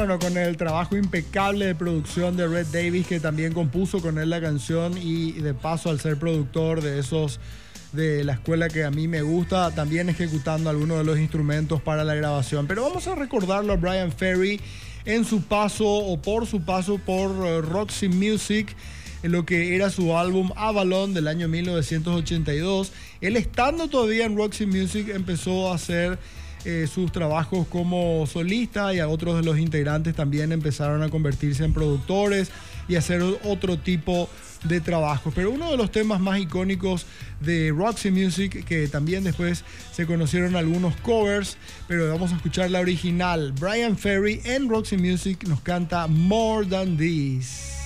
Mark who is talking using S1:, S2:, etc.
S1: Bueno, con el trabajo impecable de producción de Rhett Davies, que también compuso con él la canción y de paso al ser productor de esos de la escuela que a mí me gusta, también ejecutando algunos de los instrumentos para la grabación. Pero vamos a recordarlo a Bryan Ferry en su paso o por su paso por Roxy Music, en lo que era su álbum Avalon del año 1982. Él, estando todavía en Roxy Music, empezó a hacer sus trabajos como solista, y a otros de los integrantes también empezaron a convertirse en productores y hacer otro tipo de trabajos. Pero uno de los temas más icónicos de Roxy Music, que también después se conocieron algunos covers, pero vamos a escuchar la original. Bryan Ferry en Roxy Music nos canta More Than This.